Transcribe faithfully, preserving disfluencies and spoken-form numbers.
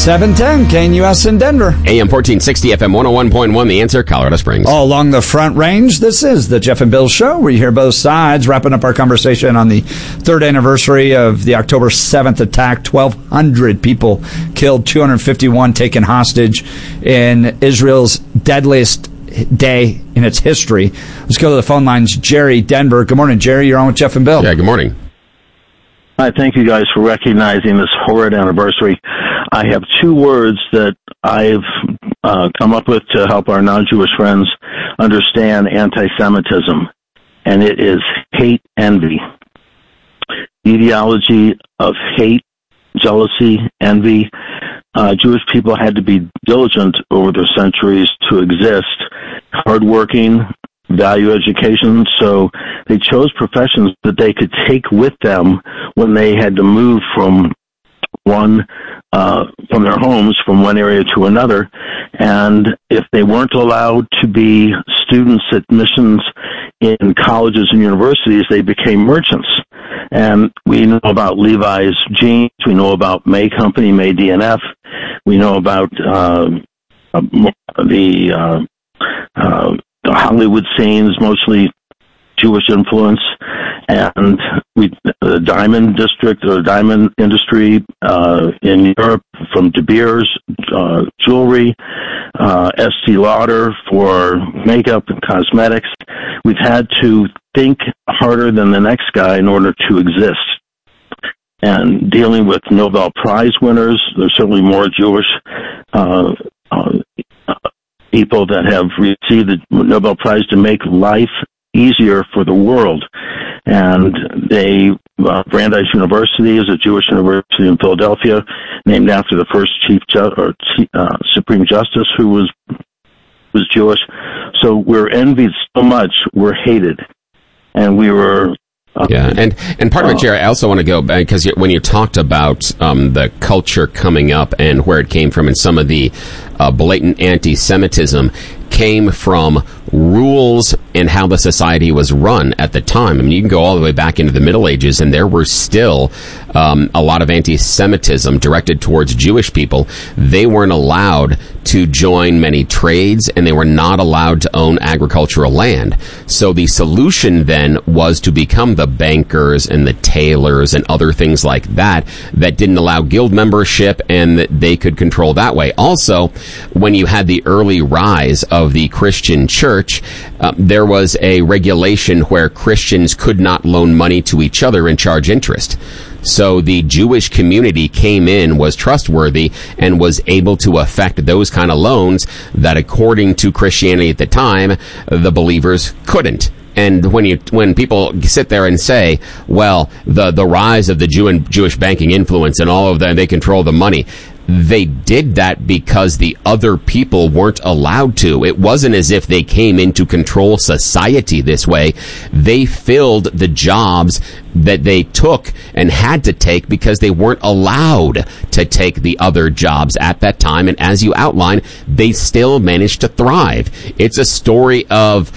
seven ten K N U S in Denver. A M fourteen sixty, F M one oh one point one, The Answer, Colorado Springs. All along the Front Range, this is the Jeff and Bill Show, where you hear both sides, wrapping up our conversation on the third anniversary of the October seventh attack. twelve hundred people killed, two hundred fifty-one taken hostage in Israel's deadliest day in its history. Let's go to the phone lines. Jerry, Denver. Good morning, Jerry. You're on with Jeff and Bill. Yeah, good morning. Hi, thank you guys for recognizing this horrid anniversary. I have two words that I've uh, come up with to help our non-Jewish friends understand anti-Semitism, and it is hate envy. The ideology of hate, jealousy, envy. Uh, Jewish people had to be diligent over their centuries to exist, hardworking, value education, so they chose professions that they could take with them when they had to move from one uh from their homes from one area to another. And if they weren't allowed to be students at missions in colleges and universities, they became merchants. And we know about Levi's Jeans, we know about May Company, May D N F, we know about uh, the uh, uh the Hollywood scenes, mostly Jewish influence, and we, the diamond district or diamond industry uh, in Europe, from De Beers uh, jewelry, uh, Estee Lauder for makeup and cosmetics. We've had to think harder than the next guy in order to exist. And dealing with Nobel Prize winners, there's certainly more Jewish uh, uh, people that have received the Nobel Prize to make life easier for the world. And they, uh, Brandeis University is a Jewish university in Philadelphia, named after the first chief ju- or uh, Supreme Justice who was was Jewish. So we're envied so much, we're hated. And we were... Uh, yeah, and, and part of it, Jerry, I also want to go back, because when you talked about um, the culture coming up and where it came from, and some of the uh, blatant anti-Semitism came from rules and how the society was run at the time. I mean, you can go all the way back into the Middle Ages, and there were still um, a lot of anti-Semitism directed towards Jewish people. They weren't allowed to join many trades, and they were not allowed to own agricultural land. So the solution then was to become the bankers and the tailors and other things like that that didn't allow guild membership, and that they could control that way. Also, when you had the early rise of the Christian church, uh, there was a regulation where Christians could not loan money to each other and charge interest. So the Jewish community came in, was trustworthy, and was able to affect those kind of loans that, according to Christianity at the time, the believers couldn't. And when you when people sit there and say, well, the the rise of the Jew and Jewish banking influence and all of that, they control the money, they did that because the other people weren't allowed to. It wasn't as if they came in to control society this way. They filled the jobs that they took and had to take because they weren't allowed to take the other jobs at that time. And as you outline, they still managed to thrive. It's a story of